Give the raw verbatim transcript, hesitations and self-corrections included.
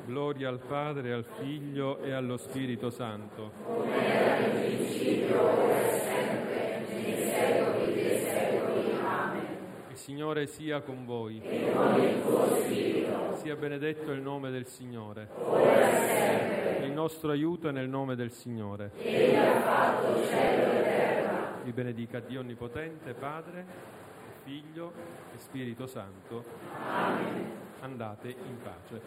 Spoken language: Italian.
Gloria al Padre, al Figlio e allo Spirito Santo. Come era nel principio, ora e sempre, nei secoli dei secoli. Amen. Il Signore sia con voi. E con il tuo spirito. Sia benedetto il nome del Signore. Ora e sempre. Il nostro aiuto è nel nome del Signore. Egli ha fatto cielo e terra. Vi benedica Dio Onnipotente, Padre, Figlio e Spirito Santo. Amen. Andate in pace.